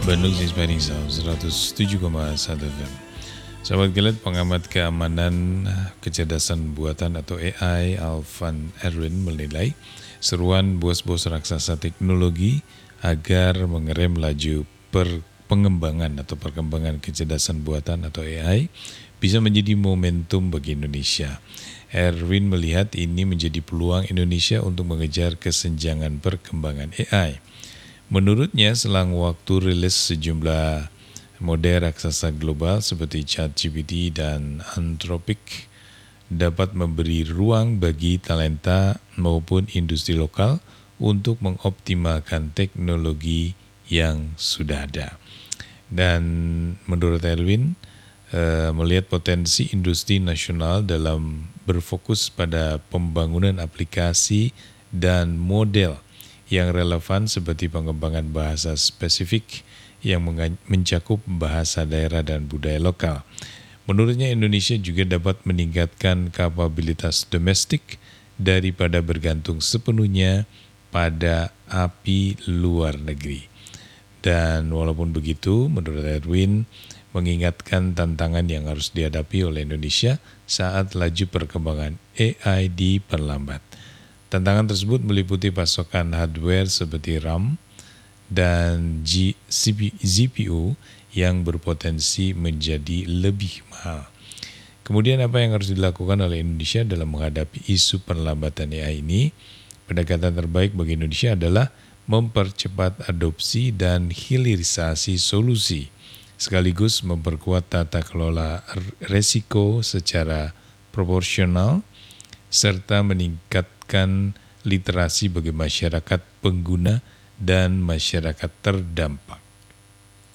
Bandung Inspiring Sound 107,1 FM. Sahabat Gilet, pengamat keamanan kecerdasan buatan atau AI Alvan Erwin menilai seruan bos-bos raksasa teknologi agar mengerem laju pengembangan atau perkembangan kecerdasan buatan atau AI bisa menjadi momentum bagi Indonesia. Erwin melihat ini menjadi peluang Indonesia untuk mengejar kesenjangan perkembangan AI. Menurutnya, selang waktu rilis sejumlah model raksasa global seperti ChatGPT dan Anthropic dapat memberi ruang bagi talenta maupun industri lokal untuk mengoptimalkan teknologi yang sudah ada. Dan menurut Erwin, melihat potensi industri nasional dalam berfokus pada pembangunan aplikasi dan model yang relevan seperti pengembangan bahasa spesifik yang mencakup bahasa daerah dan budaya lokal. Menurutnya Indonesia juga dapat meningkatkan kapabilitas domestik daripada bergantung sepenuhnya pada API luar negeri. Dan walaupun begitu, menurut Erwin, mengingatkan tantangan yang harus dihadapi oleh Indonesia saat laju perkembangan AI diperlambat. Tantangan tersebut meliputi pasokan hardware seperti RAM dan GPU yang berpotensi menjadi lebih mahal. Kemudian apa yang harus dilakukan oleh Indonesia dalam menghadapi isu perlambatan AI ini? Pendekatan terbaik bagi Indonesia adalah mempercepat adopsi dan hilirisasi solusi, sekaligus memperkuat tata kelola resiko secara proporsional, serta meningkatkan literasi bagi masyarakat pengguna dan masyarakat terdampak.